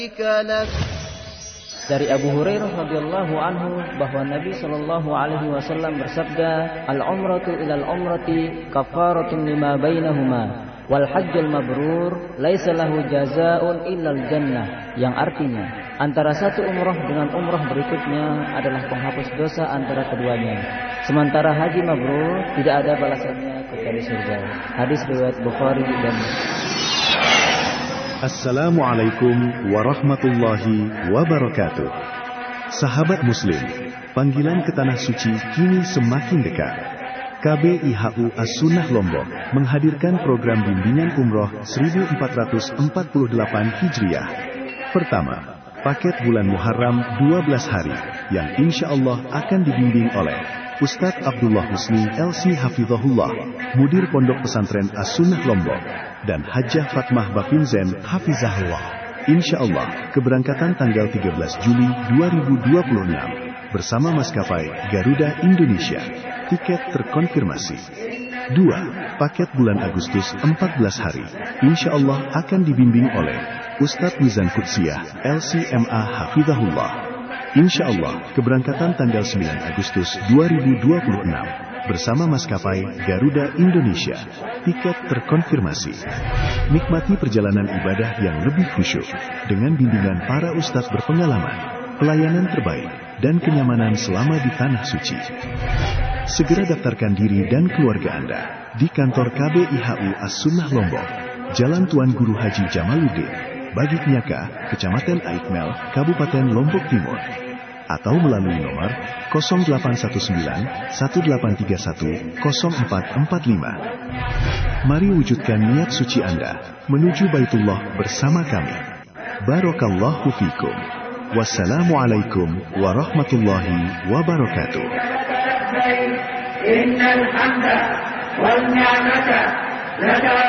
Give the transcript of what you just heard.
Dari Abu Hurairah radhiyallahu anhu bahwa Nabi sallallahu alaihi wasallam bersabda, "Al-umratu ilal umrati kafaratun lima bainahuma, wal hajjul mabrur laisa lahu jazaa'un illal jannah." Yang artinya, antara satu umrah dengan umrah berikutnya adalah penghapus dosa antara keduanya. Sementara haji mabrur tidak ada balasannya kecuali surga. Hadis riwayat Bukhari dan Assalamualaikum warahmatullahi wabarakatuh. Sahabat muslim, panggilan ke tanah suci kini semakin dekat. KBIHU As-Sunnah Lombok menghadirkan program bimbingan umroh 1448 Hijriah. Pertama, paket bulan Muharram 12 hari yang insya Allah akan dibimbing oleh Ustadz Abdullah Husni LC Hafizahullah, Mudir Pondok Pesantren As-Sunnah Lombok, dan Hajjah Fatmah Bapinzen Hafizahullah. Insya Allah, keberangkatan tanggal 13 Juli 2026 bersama maskapai Garuda Indonesia. Tiket terkonfirmasi. 2. Paket bulan Agustus 14 hari. Insya Allah akan dibimbing oleh Ustadz Mizan Qudsiyah LCMA Hafizahullah. Insya Allah, keberangkatan tanggal 9 Agustus 2026 bersama maskapai Garuda Indonesia. Tiket terkonfirmasi. Nikmati perjalanan ibadah yang lebih khusyuk dengan bimbingan para ustadz berpengalaman, pelayanan terbaik, dan kenyamanan selama di tanah suci. Segera daftarkan diri dan keluarga Anda di kantor KBIHU As-Sunnah Lombok, Jalan Tuan Guru Haji Jamaluddin, Bagik Nyaka, Kecamatan Aikmel, Kabupaten Lombok Timur, atau melalui nomor 0819-1831-0445. Mari wujudkan niat suci Anda menuju Baitullah bersama kami. Barakallahu fikum. Wassalamualaikum warahmatullahi wabarakatuh. Innal hamda wal ni'mata laka